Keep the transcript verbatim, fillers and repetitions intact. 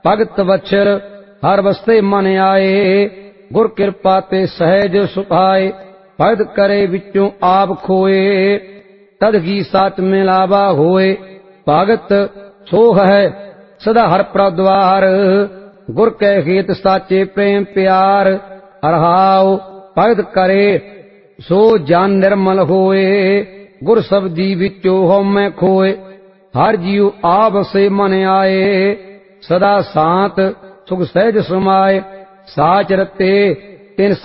ਭਗਤ ਵਛਰ ਹਰ ਵਸਤੇ ਮਨ ਆਏ, ਗੁਰ ਕਿਰਪਾ ਤੇ ਸਹਿਜ ਸੁਭਾਏ। ਭਗਤ करे विचों आप खोए, तद की साच मिलावा होए। भगत सो है सदा हर प्रद्वार, गुर कै हेत साचे प्रेम प्यार। हरहाओ भगत करे सो जान निर्मल होए, गुर शब्दी विचों हउमੈ खोए। हर जीव आप से मन आए, सदा शांत सुख सहज समाए। साच रते तिन